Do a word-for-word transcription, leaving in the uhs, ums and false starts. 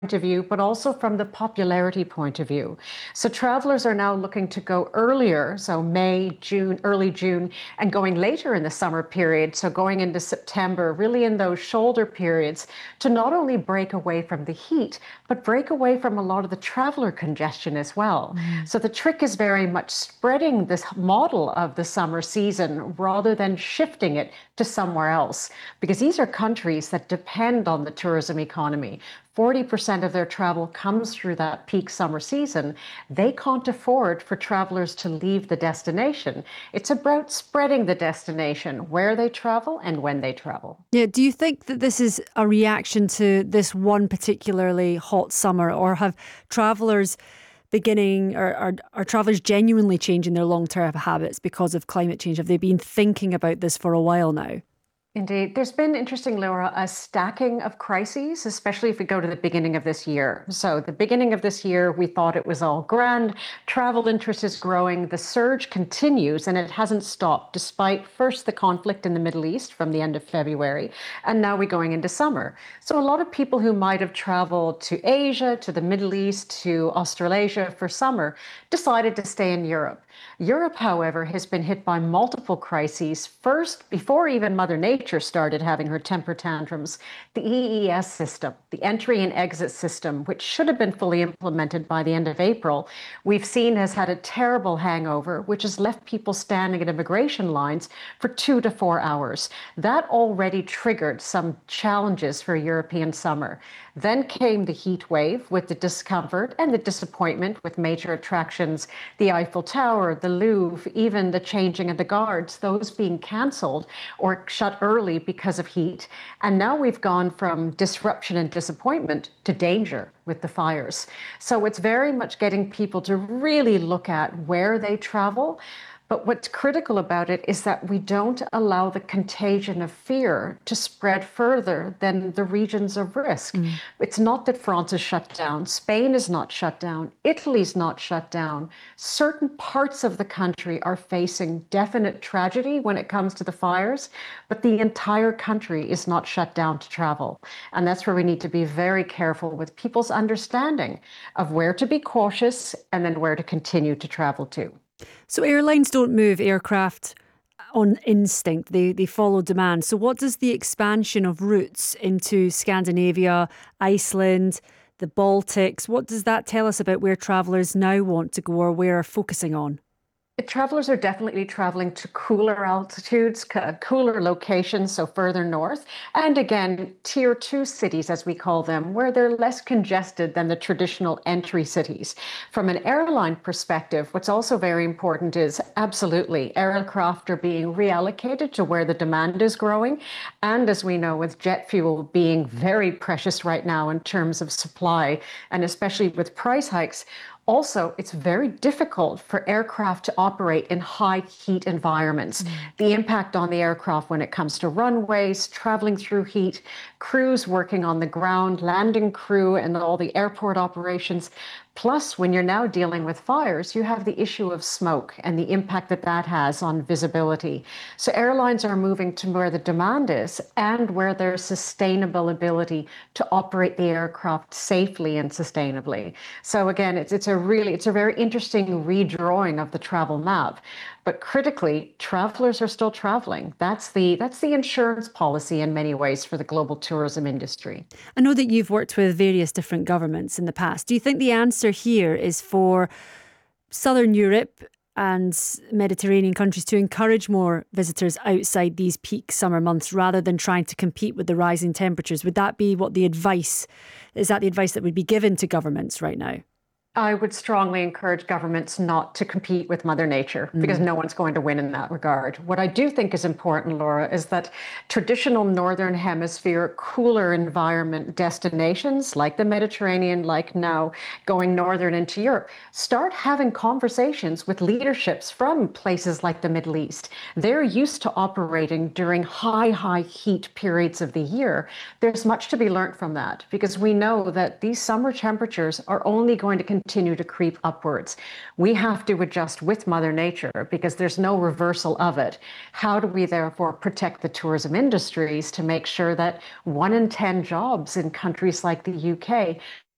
of view, but also from the popularity point of view. So travelers are now looking to go earlier, so May, June, early June, and going later in the summer period, so going into September, really in those shoulder periods, to not only break away from the heat, but break away from a lot of the traveler congestion as well. Mm. So the trick is very much spreading this model of the summer season rather than shifting it to somewhere else, because these are countries that depend on the tourism economy. forty percent of their travel comes through that peak summer season. They can't afford for travelers to leave the destination. It's about spreading the destination, where they travel and when they travel. Yeah, do you think that this is a reaction to this one particularly hot summer, or have travellers beginning, or are, are travellers genuinely changing their long-term habits because of climate change? Have they been thinking about this for a while now? Indeed. There's been, interesting, Laura, a stacking of crises, especially if we go to the beginning of this year. So the beginning of this year, we thought it was all grand. Travel interest is growing. The surge continues, and it hasn't stopped, despite first the conflict in the Middle East from the end of February, and now we're going into summer. So a lot of people who might have traveled to Asia, to the Middle East, to Australasia for summer, decided to stay in Europe. Europe, however, has been hit by multiple crises. First, before even Mother Nature started having her temper tantrums, the E E S system, the entry and exit system, which should have been fully implemented by the end of April, we've seen has had a terrible hangover, which has left people standing at immigration lines for two to four hours. That already triggered some challenges for European summer. Then came the heat wave with the discomfort and the disappointment with major attractions, the Eiffel Tower, the Louvre, even the changing of the guards, those being cancelled or shut early because of heat. And now we've gone from disruption and disappointment to danger with the fires. So it's very much getting people to really look at where they travel. But what's critical about it is that we don't allow the contagion of fear to spread further than the regions of risk. Mm. It's not that France is shut down. Spain is not shut down. Italy's not shut down. Certain parts of the country are facing definite tragedy when it comes to the fires, but the entire country is not shut down to travel. And that's where we need to be very careful with people's understanding of where to be cautious and then where to continue to travel to. So airlines don't move aircraft on instinct, they they follow demand. So what does the expansion of routes into Scandinavia, Iceland, the Baltics, what does that tell us about where travellers now want to go, or where are focusing on? Travelers are definitely traveling to cooler altitudes, cooler locations, so further north. And again, tier two cities, as we call them, where they're less congested than the traditional entry cities. From an airline perspective, what's also very important is absolutely aircraft are being reallocated to where the demand is growing. And as we know, with jet fuel being very precious right now in terms of supply, and especially with price hikes, also, it's very difficult for aircraft to operate in high heat environments. Mm. The impact on the aircraft when it comes to runways, traveling through heat, crews working on the ground, landing crew, and all the airport operations. Plus, when you're now dealing with fires, you have the issue of smoke and the impact that that has on visibility. So airlines are moving to where the demand is and where there's sustainable ability to operate the aircraft safely and sustainably. So again, it's, it's a really, it's a very interesting redrawing of the travel map. But critically, travelers are still traveling. That's the that's the insurance policy in many ways for the global tourism industry. I know that you've worked with various different governments in the past. Do you think the answer here is for Southern Europe and Mediterranean countries to encourage more visitors outside these peak summer months rather than trying to compete with the rising temperatures? Would that be what the advice, is that the advice that would be given to governments right now? I would strongly encourage governments not to compete with Mother Nature, because Mm. no one's going to win in that regard. What I do think is important, Laura, is that traditional Northern Hemisphere cooler environment destinations like the Mediterranean, like now going northern into Europe, start having conversations with leaderships from places like the Middle East. They're used to operating during high, high heat periods of the year. There's much to be learned from that, because we know that these summer temperatures are only going to continue continue to creep upwards. We have to adjust with Mother Nature because there's no reversal of it. How do we therefore protect the tourism industries to make sure that one in ten jobs in countries like the U K